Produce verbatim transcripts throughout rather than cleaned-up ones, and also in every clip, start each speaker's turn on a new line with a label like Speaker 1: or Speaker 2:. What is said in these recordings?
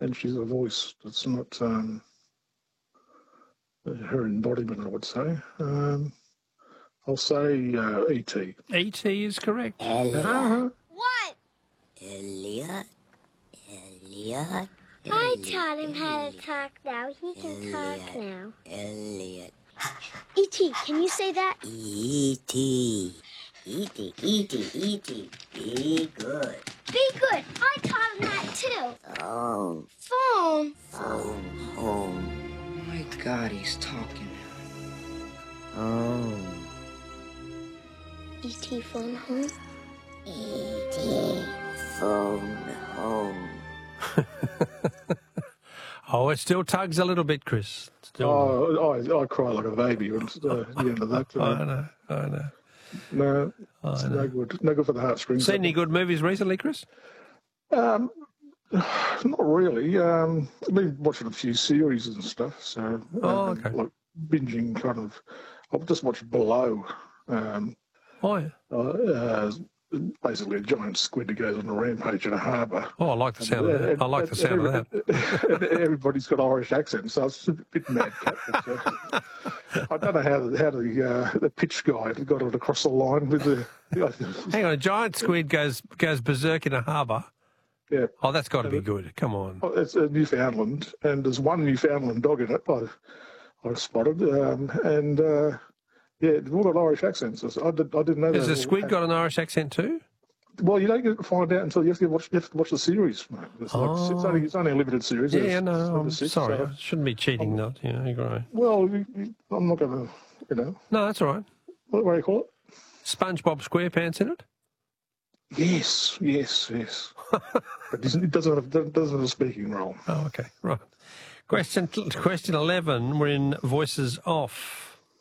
Speaker 1: and she's a voice that's not um, her embodiment, I would say. Um, I'll say uh, E T
Speaker 2: E T is correct.
Speaker 3: Elliot.
Speaker 1: Uh-huh.
Speaker 3: What? Elliot. Elliot.
Speaker 4: I taught him how to talk now. He can talk now.
Speaker 3: Elliot.
Speaker 4: E T, can you say that?
Speaker 3: E T. E T. E T. E T. Be good.
Speaker 4: Be good. I taught him that too.
Speaker 3: Phone.
Speaker 4: Phone.
Speaker 3: Phone. Home.
Speaker 5: Oh my God, he's talking.
Speaker 3: Home.
Speaker 4: E T phone home.
Speaker 3: E T. Phone home.
Speaker 2: Oh, it still tugs a little bit, Chris. Still.
Speaker 1: Oh, I, I cry like a baby at uh, the end of that. Uh,
Speaker 2: I know, I know.
Speaker 1: no,
Speaker 2: I
Speaker 1: it's
Speaker 2: know.
Speaker 1: no good. No good for the heartstrings.
Speaker 2: Seen any good movies recently, Chris?
Speaker 1: Um, not really. Um, I've been watching a few series and stuff, so
Speaker 2: Oh,
Speaker 1: um,
Speaker 2: okay.
Speaker 1: like binging kind of. I've just watched Below. Um,
Speaker 2: Oh, yeah.
Speaker 1: uh, uh, basically a giant squid that goes on a rampage in a harbour.
Speaker 2: Oh, I like the sound of that. I like the sound of that.
Speaker 1: Everybody's got Irish accents, so it's a bit madcap. But, uh, I don't know how the, how the, uh, the pitch guy got it across the line with the.
Speaker 2: Hang on, a giant squid goes goes berserk in a harbour.
Speaker 1: Yeah.
Speaker 2: Oh, that's got to be good. Come on.
Speaker 1: It's a Newfoundland, and there's one Newfoundland dog in it. I, I spotted, um, and uh, yeah, they've all got Irish accents. I, did, I didn't know that.
Speaker 2: Has the squid got an Irish accent too?
Speaker 1: Well, you don't get to find out until you have to watch, you have to watch the series, mate. It's, like,
Speaker 2: Oh.
Speaker 1: it's, only, it's only a limited series.
Speaker 2: Yeah,
Speaker 1: It's-
Speaker 2: no,
Speaker 1: it's
Speaker 2: I'm
Speaker 1: only six,
Speaker 2: sorry.
Speaker 1: so-
Speaker 2: I shouldn't be cheating, not, you know, you're right.
Speaker 1: Well, you- you- I'm not going to, you know,
Speaker 2: No, that's all right.
Speaker 1: what, what do you call it?
Speaker 2: SpongeBob SquarePants in it?
Speaker 1: Yes, yes, yes. But it doesn't have, it doesn't have a speaking role.
Speaker 2: Oh, okay, right. Question question eleven, we're in Voices Off.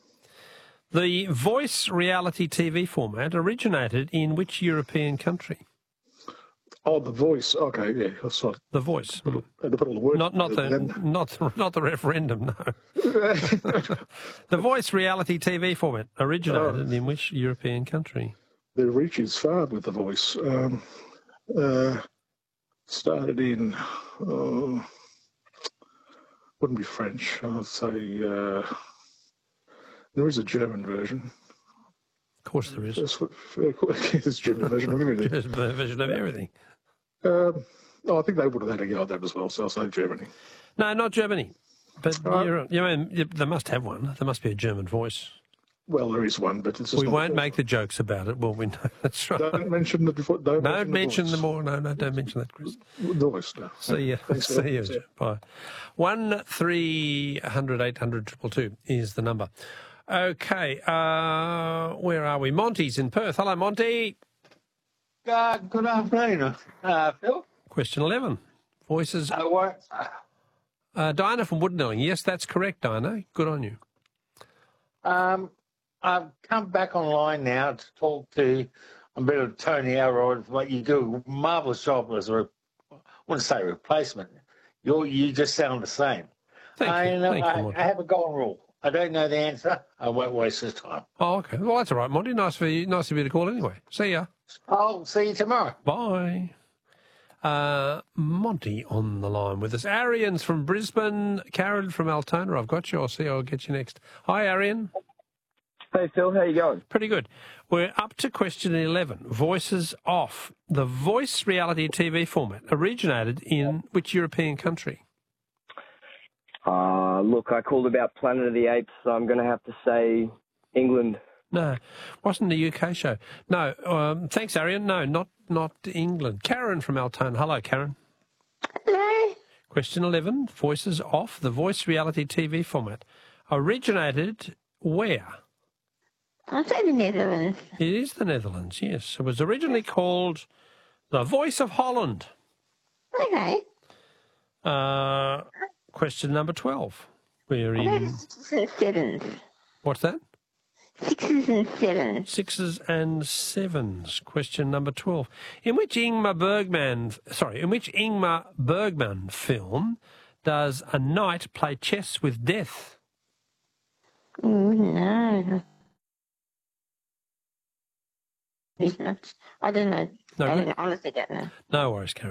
Speaker 2: The voice reality T V format originated in which European country?
Speaker 1: Oh, the voice. Okay, yeah, that's right.
Speaker 2: The voice.
Speaker 1: I had to put all the words.
Speaker 2: Not not the
Speaker 1: Then-
Speaker 2: not the, not the referendum, no. The voice reality T V format originated in which European country?
Speaker 1: The reach is far with the voice. Um, uh, started in, uh, wouldn't be French. I'd say uh, there is a German version.
Speaker 2: Of course there is.
Speaker 1: There's, there's a German version of everything.
Speaker 2: There's a version of everything.
Speaker 1: Um, oh, I think they would have had a go at that as well, so I'll say Germany.
Speaker 2: No, not Germany. But
Speaker 1: Uh,
Speaker 2: you're, you mean, you- they must have one. There must be a German voice.
Speaker 1: Well, there is one, but it's just
Speaker 2: We
Speaker 1: not-
Speaker 2: won't make the jokes about it. Well, we know that's right.
Speaker 1: Don't mention the before. Don't,
Speaker 2: Don't mention
Speaker 1: the
Speaker 2: them all. No, no, don't mention that, Chris.
Speaker 1: voice. The voice, no.
Speaker 2: See you.
Speaker 1: Thanks,
Speaker 2: See
Speaker 1: Bill.
Speaker 2: you.
Speaker 1: See ya.
Speaker 2: Bye. One three hundred eight hundred triple two is the number. Okay, uh, where are we? Monty's in Perth. Hello, Monty.
Speaker 6: Uh, good afternoon, uh, Phil.
Speaker 2: Question eleven. Voices.
Speaker 6: Uh, what,
Speaker 2: Uh, Dinah from Woodnelling. Yes, that's correct, Dinah. Good on you.
Speaker 6: um, I've come back online now to talk to a bit of Tony Elrod. What you do, a marvellous job as a, re- I wouldn't say replacement. You you just sound the same.
Speaker 2: Thank
Speaker 6: I,
Speaker 2: you.
Speaker 6: know,
Speaker 2: Thank
Speaker 6: I,
Speaker 2: you, Monty.
Speaker 6: I have a golden rule. I don't know the answer. I won't waste his time.
Speaker 2: Oh, okay. Well, that's all right, Monty. Nice for you. Nice of you to call anyway. See ya.
Speaker 6: I'll see you tomorrow.
Speaker 2: Bye. Uh, Monty on the line with us. Arian's from Brisbane. Karen from Altona. I've got you. I'll see. I'll get you next. Hi, Arian.
Speaker 7: Hey, Phil, how you going?
Speaker 2: Pretty good. We're up to question eleven. Voices Off. The voice reality T V format originated in which European country?
Speaker 7: Uh, look, I called about Planet of the Apes, so I'm going to have to say England.
Speaker 2: No, wasn't a U K show. No, um, thanks, Arian. No, not not England. Karen from Altona. Hello, Karen.
Speaker 4: Hello.
Speaker 2: Question eleven. Voices Off. The voice reality T V format originated where?
Speaker 4: I'll say the Netherlands.
Speaker 2: It is the Netherlands, yes. It was originally called The Voice of Holland.
Speaker 4: Okay.
Speaker 2: Uh, question number twelve. We're in...
Speaker 4: Sixes and sevens.
Speaker 2: What's that?
Speaker 4: Sixes and sevens.
Speaker 2: Sixes and sevens. Question number twelve. In which Ingmar Bergman... Sorry, in which Ingmar Bergman film does a knight play chess with death?
Speaker 4: Mm, no. He's not. I don't know.
Speaker 2: No,
Speaker 4: I
Speaker 2: re-
Speaker 4: don't, honestly don't know.
Speaker 2: No worries, Karen.